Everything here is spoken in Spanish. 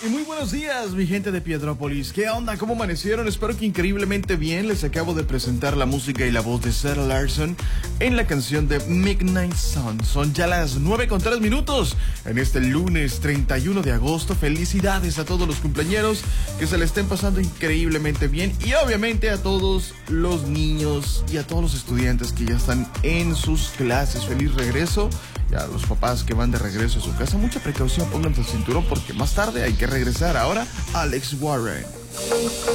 Y muy buenos días, mi gente de Piedrópolis. ¿Qué onda? ¿Cómo amanecieron? Espero que increíblemente bien. Les acabo de presentar la música y la voz de Sarah Larson en la canción de Midnight Sun. Son ya las 9:03 en este lunes 31 de agosto. Felicidades a todos los cumpleañeros, que se le estén pasando increíblemente bien. Y obviamente a todos los niños y a todos los estudiantes que ya están en sus clases. Feliz regreso. Y a los papás que van de regreso a su casa, mucha precaución, pónganse el cinturón porque más tarde hay que regresar. Ahora, Alex Warren.